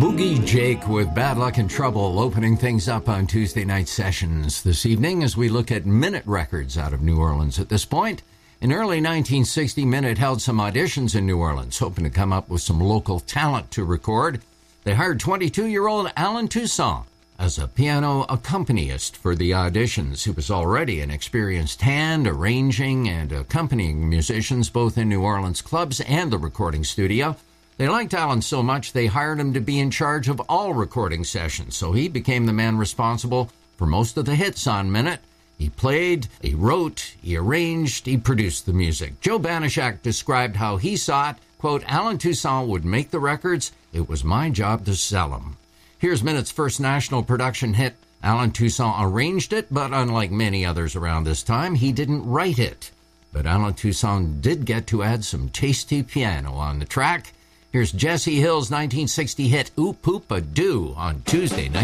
Boogie Jake with Bad Luck and Trouble opening things up on Tuesday night sessions this evening as we look at Minute Records out of New Orleans at this point. In early 1960, Minute held some auditions in New Orleans, hoping to come up with some local talent to record. They hired 22-year-old Allen Toussaint as a piano accompanist for the auditions. He was already an experienced hand arranging and accompanying musicians both in New Orleans clubs and the recording studio. They liked Allen so much they hired him to be in charge of all recording sessions, so he became the man responsible for most of the hits on Minute. He played, he wrote, he arranged, he produced the music. Joe Banishak described how he saw it, quote, Allen Toussaint would make the records, it was my job to sell them. Here's Minute's first national production hit. Allen Toussaint arranged it, but unlike many others around this time, he didn't write it. But Allen Toussaint did get to add some tasty piano on the track. Here's Jesse Hill's 1960 hit, Oop Poop A Doo, on Tuesday night.